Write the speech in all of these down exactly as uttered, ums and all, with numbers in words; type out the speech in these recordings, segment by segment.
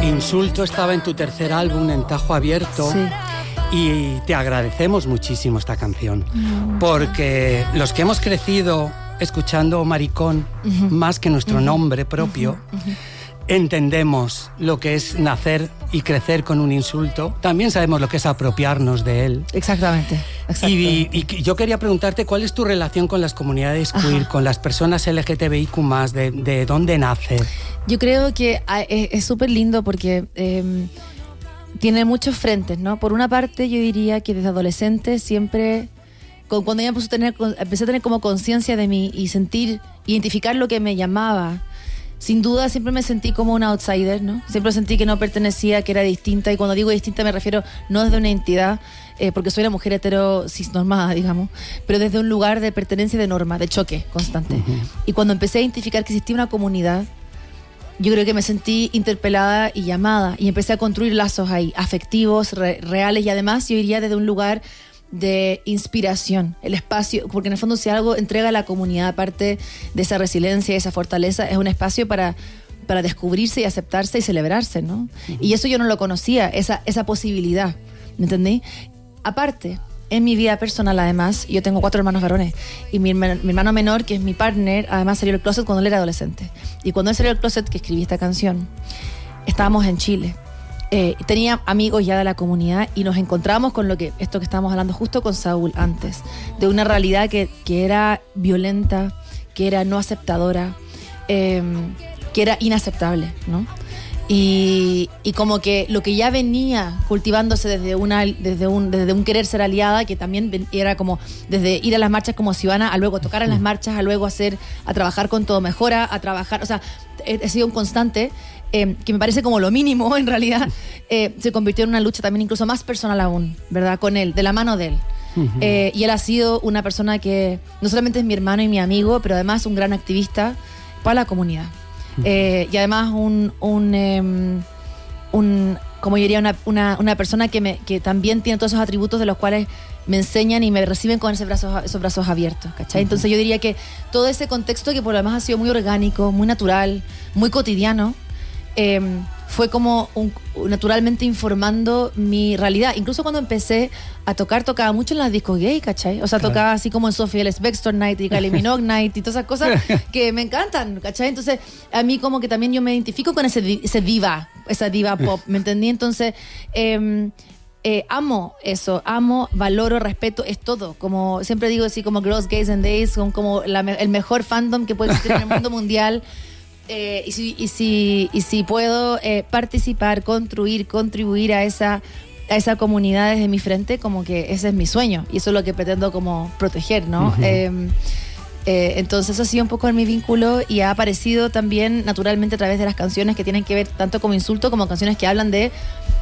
Insulto estaba en tu tercer álbum, en Tajo Abierto. Sí. Y te agradecemos muchísimo esta canción. No. Porque los que hemos crecido escuchando Maricón, uh-huh. más que nuestro uh-huh. nombre propio, uh-huh. Uh-huh. entendemos lo que es nacer y crecer con un insulto. También sabemos lo que es apropiarnos de él. Exactamente. Exactamente. Y, y yo quería preguntarte cuál es tu relación con las comunidades queer, Ajá. con las personas L G T B I Q más, de, de dónde nace. Yo creo que es súper lindo porque eh, tiene muchos frentes, ¿no? Por una parte, yo diría que desde adolescente siempre, cuando ya empecé a tener, empecé a tener como conciencia de mí y sentir, identificar lo que me llamaba, sin duda siempre me sentí como una outsider, ¿no? Siempre sentí que no pertenecía, que era distinta, y cuando digo distinta me refiero no desde una identidad, eh, porque soy una mujer hetero cisnormada, digamos, pero desde un lugar de pertenencia y de norma, de choque constante. Uh-huh. Y cuando empecé a identificar que existía una comunidad, yo creo que me sentí interpelada y llamada, y empecé a construir lazos ahí, afectivos, re- reales, y además yo iría desde un lugar de inspiración, el espacio, porque en el fondo si algo entrega a la comunidad, aparte de esa resiliencia, esa fortaleza, es un espacio para, para descubrirse y aceptarse y celebrarse, ¿no? Uh-huh. Y eso yo no lo conocía, esa, esa posibilidad, ¿me entendí? Aparte, en mi vida personal, además, yo tengo cuatro hermanos varones, y mi, mi hermano menor, que es mi partner, además salió del closet cuando él era adolescente. Y cuando él salió del closet, que escribí esta canción, estábamos en Chile. Eh, tenía amigos ya de la comunidad y nos encontramos con lo que, esto que estábamos hablando justo con Saúl antes, de una realidad que, que era violenta, que era no aceptadora, eh, que era inaceptable, ¿no? Y, y como que lo que ya venía cultivándose desde, una, desde, un, desde un querer ser aliada, que también era como desde ir a las marchas como ciudadana, a luego tocar en las marchas, a luego hacer, a trabajar con Todo Mejora, a trabajar, o sea, ha sido un constante. Eh, que me parece como lo mínimo en realidad, eh, se convirtió en una lucha también incluso más personal aún, ¿verdad? Con él, de la mano de él. Uh-huh. Eh, y él ha sido una persona que no solamente es mi hermano y mi amigo, pero además un gran activista para la comunidad. Uh-huh. Eh, y además un, un, eh, un como yo diría, una, una, una persona que, me, que también tiene todos esos atributos de los cuales me enseñan y me reciben con esos brazos, esos brazos abiertos, ¿cachai? Uh-huh. Entonces yo diría que todo ese contexto, que por lo demás ha sido muy orgánico, muy natural, muy cotidiano, Eh, fue como un, naturalmente informando mi realidad. Incluso cuando empecé a tocar, tocaba mucho en las discos gay, ¿cachai? O sea, claro. Tocaba así como en Sofía el Spector Night y Kylie Minogue Night y todas esas cosas que me encantan, ¿cachai? Entonces, a mí como que también yo me identifico con ese, ese diva, esa diva pop, ¿me entendí? Entonces, eh, eh, amo eso, amo, valoro, respeto, es todo. Como siempre digo así, como Girls, Gays and Days, son como la, el mejor fandom que puede existir en el mundo mundial. Eh, y, si, y, si, y si puedo eh, participar, construir, contribuir a esa, a esa comunidad desde mi frente, como que ese es mi sueño y eso es lo que pretendo como proteger, ¿no? Uh-huh. eh, eh, entonces eso ha sido un poco en mi vínculo y ha aparecido también naturalmente a través de las canciones que tienen que ver tanto como insulto como canciones que hablan de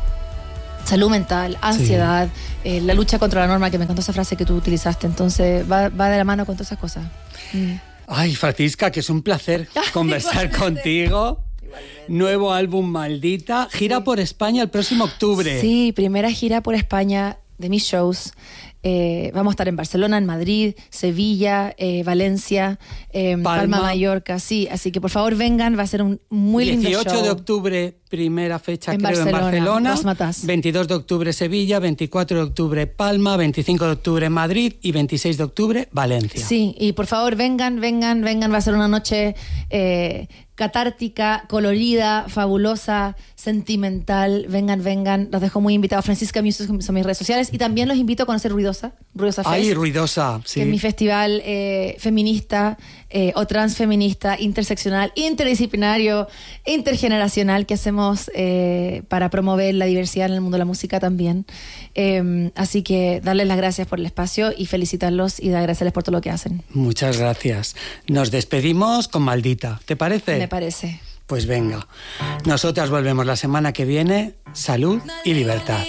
salud mental, ansiedad, sí. eh, la lucha contra la norma, que me encantó esa frase que tú utilizaste, entonces va, va de la mano con todas esas cosas. Mm. Ay, Francisca, que es un placer conversar contigo. Igualmente. Nuevo álbum, Maldita. Gira sí. por España el próximo octubre. Sí, primera gira por España de mis shows. Eh, vamos a estar en Barcelona, en Madrid, Sevilla, eh, Valencia, eh, Palma. Palma, Mallorca, sí. Así que por favor vengan, va a ser un muy lindo show. dieciocho de octubre, primera fecha en creo Barcelona, en Barcelona. veintidós de octubre Sevilla, veinticuatro de octubre Palma, veinticinco de octubre Madrid y veintiséis de octubre Valencia. Sí, y por favor vengan, vengan, vengan. Va a ser una noche eh, catártica, colorida, fabulosa, sentimental. Vengan, vengan. Los dejo muy invitados. Francisca Music son mis redes sociales y también los invito a conocer Ruidosa. Ruidosa Fest. Ay, Ruidosa, sí. Que es mi festival eh, feminista eh, o transfeminista, interseccional, interdisciplinario, intergeneracional que hacemos eh, para promover la diversidad en el mundo de la música también. Eh, así que darles las gracias por el espacio y felicitarlos y agradecerles por todo lo que hacen. Muchas gracias. Nos despedimos con Maldita. ¿Te parece? Me parece. Pues venga. Nosotras volvemos la semana que viene. Salud y libertad.